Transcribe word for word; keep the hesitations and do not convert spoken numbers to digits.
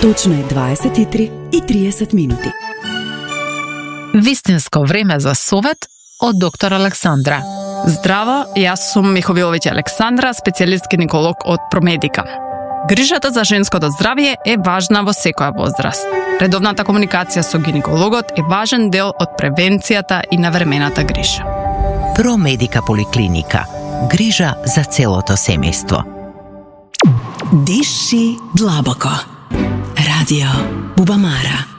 Точно е дваесет и три и триесет минути. Вистинско време за совет од доктор Александра. Здраво, јас сум Миховиловиќ Александра, специјалист гинеколог од Промедика. Грижата за женското здравје е важна во секоја возраст. Редовната комуникација со гинекологот е важен дел од превенцијата и навремената грижа. Промедика поликлиника. Грижа за целото семејство. Диши длабоко. Радио Бубамара.